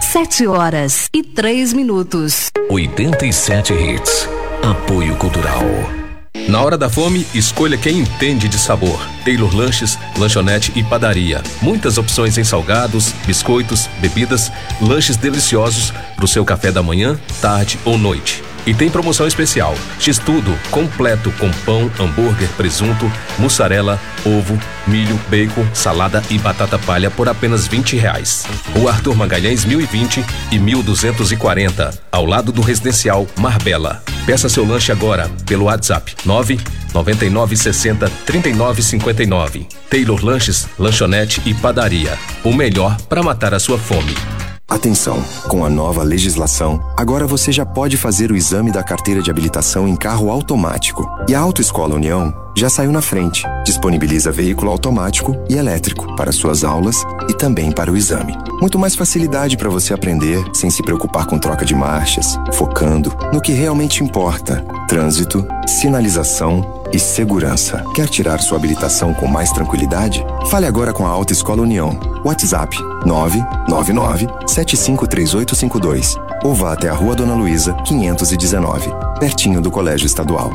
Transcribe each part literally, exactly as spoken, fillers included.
Sete horas e três minutos. oitenta e sete Hits. Apoio Cultural. Na hora da fome, escolha quem entende de sabor. Taylor Lanches, lanchonete e padaria. Muitas opções em salgados, biscoitos, bebidas, lanches deliciosos para o seu café da manhã, tarde ou noite. E tem promoção especial, X-Tudo, completo com pão, hambúrguer, presunto, mussarela, ovo, milho, bacon, salada e batata palha por apenas vinte reais. Rua Arthur Magalhães mil e vinte e mil duzentos e quarenta, ao lado do residencial Marbella. Peça seu lanche agora pelo WhatsApp nove nove nove sessenta trinta e nove cinquenta e nove. Taylor Lanches, lanchonete e padaria. O melhor para matar a sua fome. Atenção, com a nova legislação, agora você já pode fazer o exame da carteira de habilitação em carro automático. E a Autoescola União já saiu na frente. Disponibiliza veículo automático e elétrico para suas aulas e também para o exame. Muito mais facilidade para você aprender sem se preocupar com troca de marchas, focando no que realmente importa: trânsito, sinalização e segurança. Quer tirar sua habilitação com mais tranquilidade? Fale agora com a Autoescola União. WhatsApp nove nove nove sete cinco três oito cinco dois ou vá até a Rua Dona Luísa quinhentos e dezenove, pertinho do Colégio Estadual.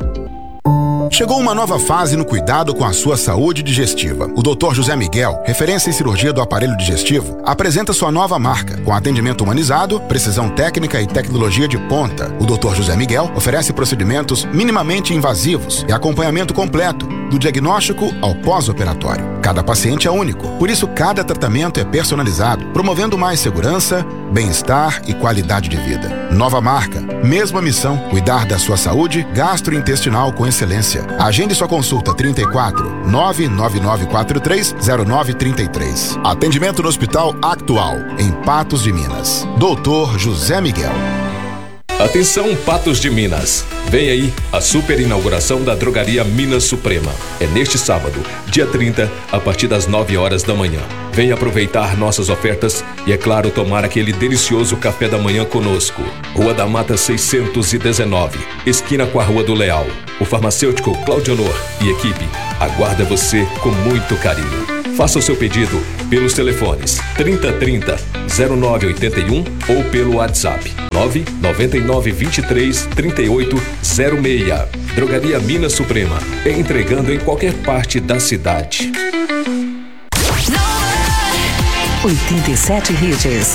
Chegou uma nova fase no cuidado com a sua saúde digestiva. O doutor José Miguel, referência em cirurgia do aparelho digestivo, apresenta sua nova marca, com atendimento humanizado, precisão técnica e tecnologia de ponta. O doutor José Miguel oferece procedimentos minimamente invasivos e acompanhamento completo, do diagnóstico ao pós-operatório. Cada paciente é único, por isso cada tratamento é personalizado, promovendo mais segurança, bem-estar e qualidade de vida. Nova marca, mesma missão, cuidar da sua saúde gastrointestinal com excelência. Agende sua consulta trinta e quatro, nove nove nove quatro três zero nove trinta e três. Atendimento no Hospital Actual, em Patos de Minas. doutor José Miguel. Atenção, Patos de Minas. Vem aí a super inauguração da Drogaria Minas Suprema. É neste sábado, dia trinta, a partir das nove horas da manhã. Venha aproveitar nossas ofertas e, é claro, tomar aquele delicioso café da manhã conosco. Rua da Mata seiscentos e dezenove, esquina com a Rua do Leal. O farmacêutico Cláudio Honor e equipe aguarda você com muito carinho. Faça o seu pedido pelos telefones trinta trinta, zero nove oito um ou pelo WhatsApp nove nove nove dois três, três oito zero seis. Drogaria Minas Suprema, entregando em qualquer parte da cidade. oitenta e sete Hits.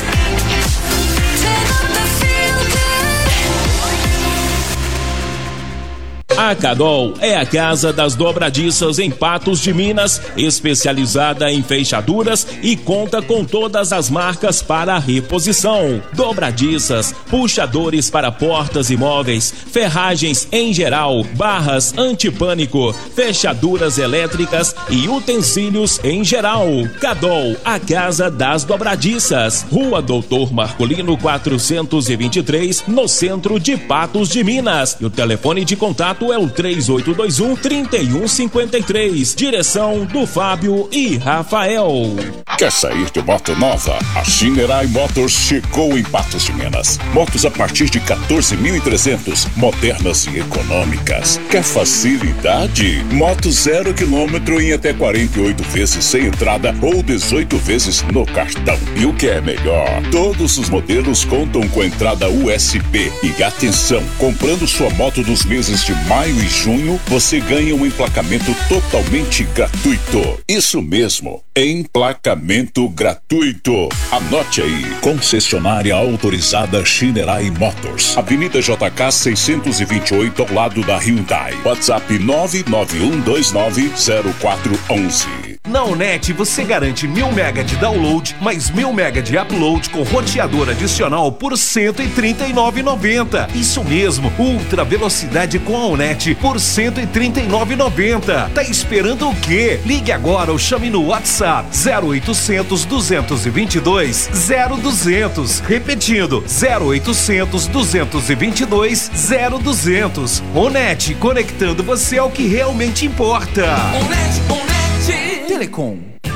A Cadol é a casa das dobradiças em Patos de Minas, especializada em fechaduras e conta com todas as marcas para reposição. Dobradiças, puxadores para portas e móveis, ferragens em geral, barras antipânico, fechaduras elétricas e utensílios em geral. Cadol, a casa das dobradiças. Rua Doutor Marcolino quatrocentos e vinte e três, no centro de Patos de Minas. E o telefone de contato é o três oito dois um, três um cinco três. Direção do Fábio e Rafael. Quer sair de moto nova? A Shinerai Motors chegou em Patos de Minas. Motos a partir de quatorze mil e trezentos, modernas e econômicas. Quer facilidade? Moto zero quilômetro em até quarenta e oito vezes sem entrada ou dezoito vezes no cartão. E o que é melhor? Todos os modelos contam com entrada U S B. E atenção, comprando sua moto dos meses de maio e junho, você ganha um emplacamento totalmente gratuito. Isso mesmo, emplacamento gratuito. Anote aí, concessionária autorizada Shinerai Motors, Avenida J K seiscentos e vinte e oito, ao lado da Hyundai. WhatsApp nove nove um dois nove zero quatro um um. Na Onet você garante mil mega de download mais mil mega de upload com roteador adicional por cento e trinta e nove reais e noventa centavos. Isso mesmo, ultra velocidade com a Onet por cento e trinta e nove reais e noventa centavos. Tá esperando o quê? Ligue agora ou chame no WhatsApp zero oitocentos, duzentos e vinte e dois, zero duzentos. Repetindo, zero oitocentos, duzentos e vinte e dois, zero duzentos. Onet, conectando você ao que realmente importa. Onet, Onet. Telecom.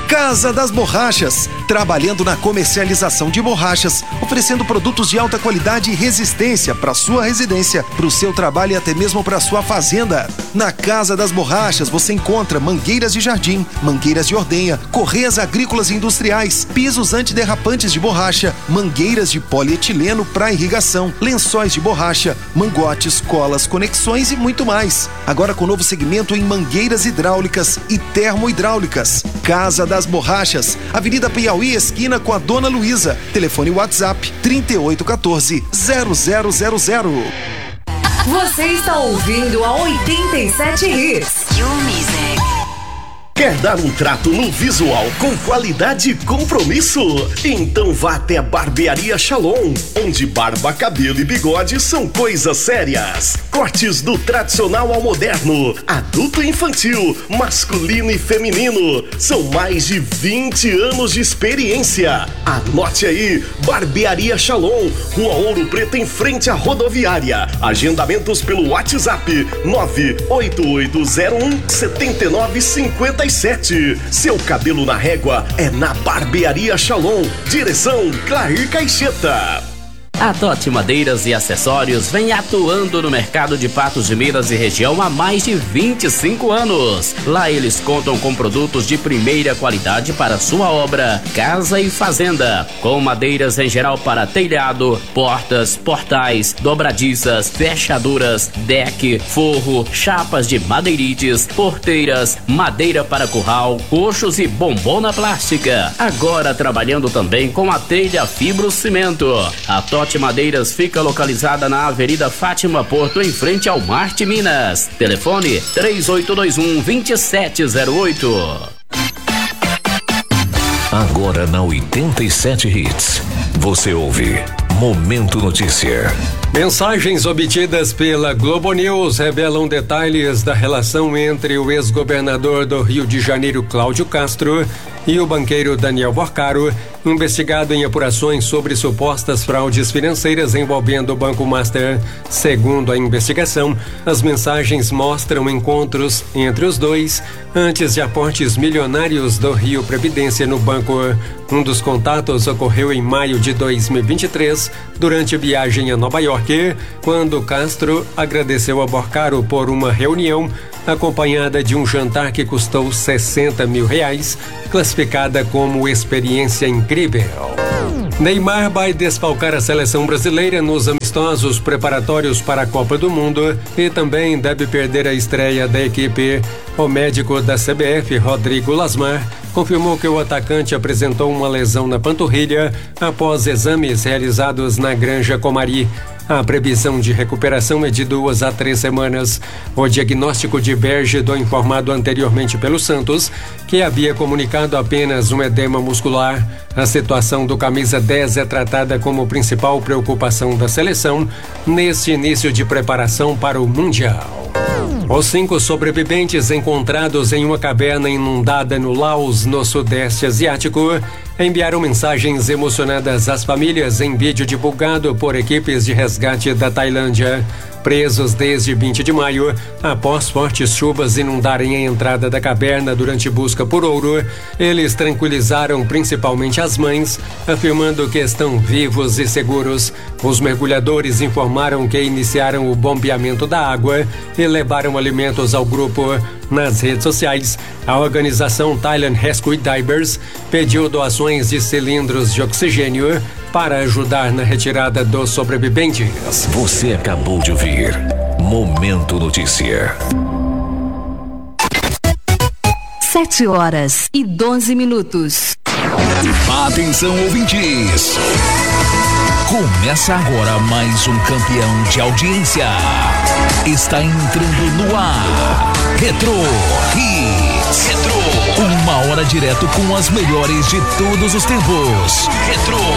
Casa das Borrachas, trabalhando na comercialização de borrachas, oferecendo produtos de alta qualidade e resistência para sua residência, para o seu trabalho e até mesmo para sua fazenda. Na Casa das Borrachas você encontra mangueiras de jardim, mangueiras de ordenha, correias agrícolas e industriais, pisos antiderrapantes de borracha, mangueiras de polietileno para irrigação, lençóis de borracha, mangotes, colas, conexões e muito mais. Agora com novo segmento em mangueiras hidráulicas e termohidráulicas. Casa das Borrachas, Avenida Piauí, esquina com a Dona Luísa. Telefone WhatsApp trinta e oito quatorze, zero zero zero zero. Você está ouvindo a oitenta e sete Hits. Your Music. Quer dar um trato no visual com qualidade e compromisso? Então vá até a Barbearia Shalom, onde barba, cabelo e bigode são coisas sérias. Cortes do tradicional ao moderno, adulto e infantil, masculino e feminino. São mais de vinte anos de experiência. Anote aí, Barbearia Shalom, Rua Ouro Preto em frente à rodoviária. Agendamentos pelo WhatsApp nove oito oito zero um sete nove cinco sete. Seu cabelo na régua é na Barbearia Shalom. Direção Clair Caixeta. A Totti Madeiras e Acessórios vem atuando no mercado de Patos de Minas e região há mais de vinte e cinco anos. Lá eles contam com produtos de primeira qualidade para sua obra, casa e fazenda, com madeiras em geral para telhado, portas, portais, dobradiças, fechaduras, deck, forro, chapas de madeirites, porteiras, madeira para curral, coxos e bombona plástica. Agora trabalhando também com a telha fibrocimento. A Totti Madeiras fica localizada na Avenida Fátima Porto, em frente ao Marte Minas. Telefone três oito dois um, dois sete zero oito. Agora na oitenta e sete Hits, você ouve Momento Notícia. Mensagens obtidas pela Globo News revelam detalhes da relação entre o ex-governador do Rio de Janeiro, Cláudio Castro, e o banqueiro Daniel Porcaro, investigado em apurações sobre supostas fraudes financeiras envolvendo o Banco Master. Segundo a investigação, as mensagens mostram encontros entre os dois antes de aportes milionários do Rio Previdência no banco. Um dos contatos ocorreu em maio de dois mil e vinte e três, durante a viagem a Nova York, quando Castro agradeceu a Porcaro por uma reunião acompanhada de um jantar que custou sessenta mil reais, classificada como experiência incrível. Neymar vai desfalcar a seleção brasileira nos amistosos preparatórios para a Copa do Mundo e também deve perder a estreia da equipe. O médico da C B F, Rodrigo Lasmar, confirmou que o atacante apresentou uma lesão na panturrilha após exames realizados na Granja Comari. A previsão de recuperação é de duas a três semanas. O diagnóstico diverge do informado anteriormente pelo Santos, que havia comunicado apenas um edema muscular. A situação do camisa dez é tratada como principal preocupação da seleção neste início de preparação para o Mundial. Os cinco sobreviventes encontrados em uma caverna inundada no Laos, no Sudeste Asiático, enviaram mensagens emocionadas às famílias em vídeo divulgado por equipes de resgate da Tailândia. Presos desde vinte de maio, após fortes chuvas inundarem a entrada da caverna durante busca por ouro, eles tranquilizaram principalmente as mães, afirmando que estão vivos e seguros. Os mergulhadores informaram que iniciaram o bombeamento da água e levaram alimentos ao grupo. Nas redes sociais, a organização Thailand Rescue Divers pediu doações de cilindros de oxigênio para ajudar na retirada dos sobreviventes. Você acabou de ouvir Momento Notícia. Sete horas e doze minutos. Atenção, ouvintes. Começa agora mais um campeão de audiência. Está entrando no ar. Retro Hits. Retro. Uma hora direto com as melhores de todos os tempos. Retro